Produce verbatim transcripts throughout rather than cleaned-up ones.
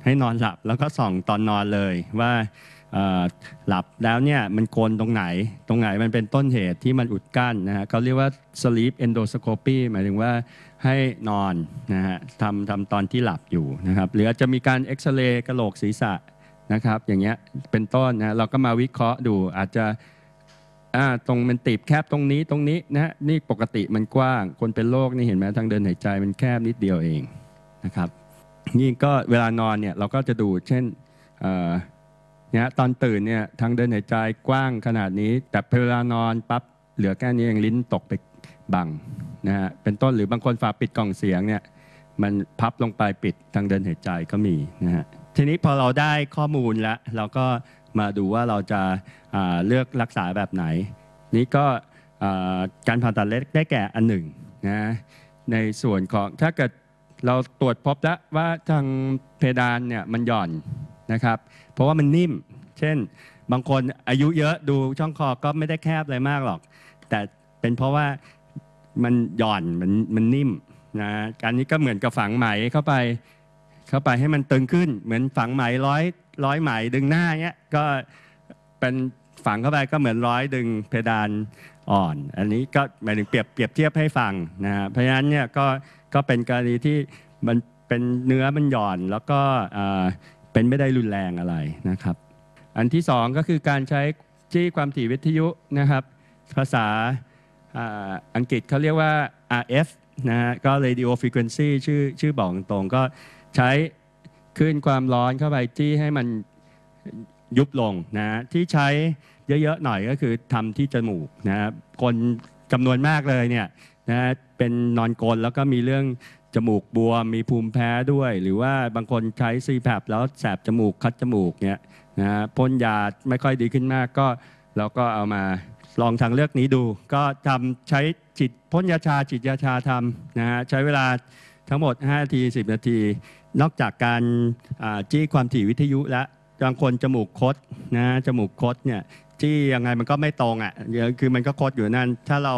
ให้นอนหลับแล้วก็ส่องตอนนอนเลยว่าหลับแล้วเนี่ยมันโกนตรงไหนตรงไหนมันเป็นต้นเหตุที่มันอุดกั้นนะฮะเขาเรียกว่า sleep endoscopy หมายถึงว่าให้นอนนะฮะทำทำตอนที่หลับอยู่นะครับหรืออาจจะมีการเอ็กซเรย์กะโหลกศีรษะนะครับอย่างเงี้ยเป็นต้นนะเราก็มาวิเคราะห์ดูอาจจะตรงมันตีบแคบตรงนี้ตรงนี้นะนี่ปกติมันกว้างคนเป็นโรคนี่เห็นไหมทางเดินหายใจมันแคบนิดเดียวเองนะครับนี่ก็เวลานอนเนี่ยเราก็จะดูเช่นเนี่ยตอนตื่นเนี่ยทางเดินหายใจกว้างขนาดนี้แต่เวลานอนปั๊บเหลือแค่นี้เองลิ้นตกไปบังนะฮะเป็นต้นหรือบางคนฝาปิดกล่องเสียงเนี่ยมันพับลงไปปิดทางเดินหายใจก็มีนะฮะทีนี้พอเราได้ข้อมูลแล้วเราก็มาดูว่าเราจะเลือกรักษาแบบไหนนี่ก็การผ่าตัดเล็กได้แก่อันหนึ่งนะในส่วนของถ้าเกิดเราตรวจพบแล้วว่าทางเพดานเนี่ยมันหย่อนนะครับเพราะว่ามันนิ่มเช่นบางคนอายุเยอะดูช่องคอก็ไม่ได้แคบอะไรมากหรอกแต่เป็นเพราะว่ามันหย่อนมันมันนิ่มนะการนี้ก็เหมือนกับฝังไหมเข้าไปเข้าไปให้มันตึงขึ้นเหมือนฝังไหมร้อยร้อยไหมดึงหน้าเงี้ยก็เป็นฝังเข้าไปก็เหมือนร้อยดึงเพดานอ่อนอันนี้ก็หมายถึงเปรียบเปรียบเทียบให้ฟังนะเพราะฉะนั้นเนี่ยก็ก็เป็นกรณีที่มันเป็นเนื้อมันหย่อนแล้วก็เป็นไม่ได้รุนแรงอะไรนะครับอันที่สองก็คือการใช้จี้ความถี่วิทยุนะครับภาษาอังกฤษเขาเรียกว่า อาร์ เอฟ นะฮะก็ radio frequency ชื่อชื่อบอกตรงก็ใช้คลื่นความร้อนเข้าไปจี้ให้มันยุบลงนะที่ใช้เยอะๆหน่อยก็คือทำที่จมูกนะคนจำนวนมากเลยเนี่ยนะเป็นนอนกลแล้วก็มีเรื่องจมูกบวมมีภูมิแพ้ด้วยหรือว่าบางคนใช้ ซี แพป แล้วแสบจมูกคัดจมูกเนี่ยนะพ่นยาไม่ค่อยดีขึ้นมากก็เราก็เอามาลองทางเลือกนี้ดูก็ทำใช้ฉีดพ่นยาชาฉีดยาชาทำนะฮะใช้เวลาทั้งหมดห้านาทีสิบนาทีนอกจากการจี้ความถี่วิทยุและบางคนจมูกคดนะจมูกคดเนี่ยจี้ยังไงมันก็ไม่ตรงอ่ะคือมันก็คดอยู่นั่นถ้าเรา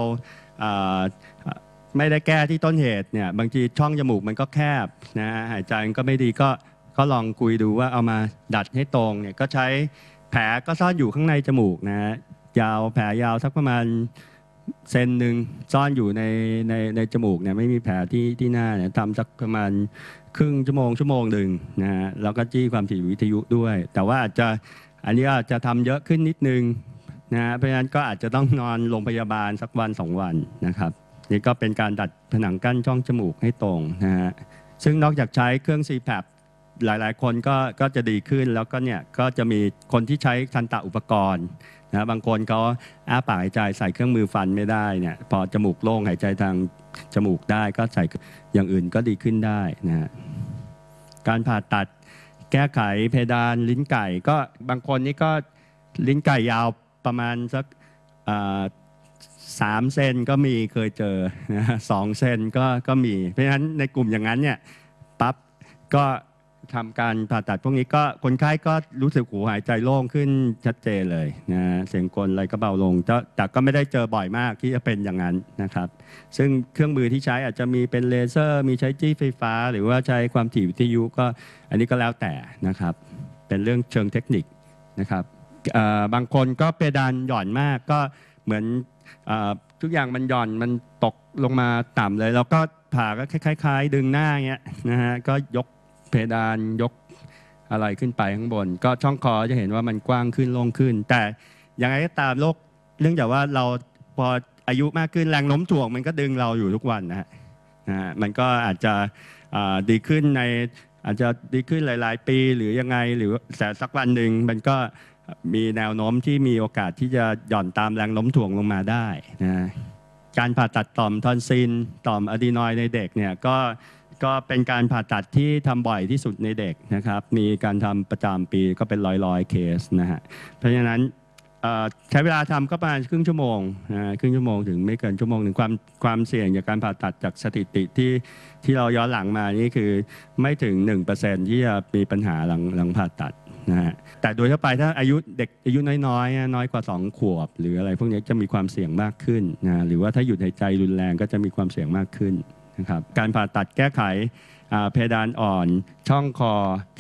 ไม่ได้แก้ที่ต้นเหตุเนี่ยบางทีช่องจมูกมันก็แคบนะหายใจมันก็ไม่ดีก็ก็ลองคุยดูว่าเอามาดัดให้ตรงเนี่ยก็ใช้แผลก็ซ่อนอยู่ข้างในจมูกนะยาวแผลยาวสักประมาณเซนหนึ่งซ่อนอยู่ในในในจมูกเนี่ยไม่มีแผลที่ที่หน้าเนี่ยทำสักประมาณครึ่งชั่วโมงชั่วโมงหนึ่งนะฮะแล้วก็จี้ความถี่วิทยุด้วยแต่ว่าอาจจะอันนี้อาจจะทำเยอะขึ้นนิดนึงนะเพราะฉะนั้นก็อาจจะต้องนอนโรงพยาบาลสักวันสองวันนะครับนี่ก็เป็นการดัดผนังกั้นช่องจมูกให้ตรงนะฮะซึ่งนอกจากใช้เครื่อง ซี แพป หลายๆคนก็ก็จะดีขึ้นแล้วก็เนี่ยก็จะมีคนที่ใช้ทันตะอุปกรณ์นะบางคนเขาอ้าปากหายใจใส่เครื่องมือฟันไม่ได้เนี่ยพอจมูกโล่งหายใจทางจมูกได้ก็ใส่อย่างอื่นก็ดีขึ้นได้นะการผ่าตัดแก้ไขเพดานลิ้นไก่ก็บางคนนี่ก็ลิ้นไก่ยาวประมาณสักสามเซนก็มีเคยเจอนะสองเซนก็ก็มีเพราะฉะนั้นในกลุ่มอย่างนั้นเนี่ยปั๊บก็ทำการผ่าตัดพวกนี้ก็คนไข้ก็รู้สึกหูหายใจโล่งขึ้นชัดเจนเลยนะเสียงกลอะไรก็เบาลงแต่ก็ไม่ได้เจอบ่อยมากที่จะเป็นอย่างนั้นนะครับซึ่งเครื่องมือที่ใช้อาจจะมีเป็นเลเซอร์มีใช้จี้ไฟฟ้าหรือว่าใช้ความถี่วิทยุก็อันนี้ก็แล้วแต่นะครับเป็นเรื่องเชิงเทคนิคนะครับบางคนก็เพดานหย่อนมากก็เหมือนทุกอย่างมันหย่อนมันตกลงมาต่ำเลยแล้วก็ผ่าก็คล้ายๆดึงหน้าเงี้ยนะฮะก็ยกเพดานยกอะไรขึ้นไปข้างบนก็ช่องคอจะเห็นว่ามันกว้างขึ้นโล่งขึ้นแต่ยังไงก็ตามโรคเรื่องจากว่าเราพออายุมากขึ้นแรงโน้มถ่วงมันก็ดึงเราอยู่ทุกวันนะฮะมันก็อาจจะดีขึ้นในอาจจะดีขึ้นหลายๆปีหรือยังไงหรือแต่สักวันหนึ่งมันก็มีแนวโน้มที่มีโอกาสที่จะหย่อนตามแรงโน้มถ่วงลงมาได้นะการผ่าตัดต่อมทอนซิลต่อมอะดีนอยด์ในเด็กเนี่ยก็ก็เป็นการผ่าตัดที่ทำบ่อยที่สุดในเด็กนะครับมีการทำประจำปีก็เป็นร้อยๆเคสนะฮะเพราะฉะนั้นใช้เวลาทำก็ประมาณครึ่งชั่วโมงนะครึ่งชั่วโมงถึงไม่เกินชั่วโมงหนึ่งความความเสี่ยงจากการผ่าตัดจากสถิติที่ที่เราย้อนหลังมานี่คือไม่ถึง หนึ่งเปอร์เซ็นต์ ที่จะมีปัญหาหลังหลังผ่าตัดนะฮะแต่โดยทั่วไปถ้าอายุเด็กอายุน้อยๆน้อยกว่าสองขวบหรืออะไรพวกนี้จะมีความเสี่ยงมากขึ้นนะหรือว่าถ้าหยุดหายใจรุนแรงก็จะมีความเสี่ยงมากขึ้นนะครับการผ่าตัดแก้ไขเพดานอ่อนช่องคอ